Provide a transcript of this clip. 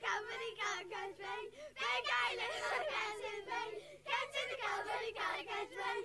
company car catch rain. Big island, catch in rain. Catch in the company car catch rain.